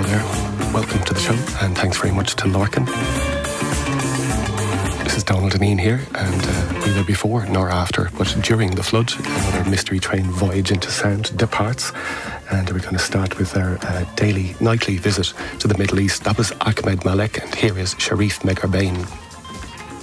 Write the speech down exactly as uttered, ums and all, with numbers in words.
there. Welcome to the show, and thanks very much to Larkin. This is Donald and Ian here, and uh, neither before nor after, but during the flood, another Mystery Train voyage into sound departs. And we're going to start with our uh, daily, nightly visit to the Middle East. That was Ahmed Malek, and here is Sharif Megarbain.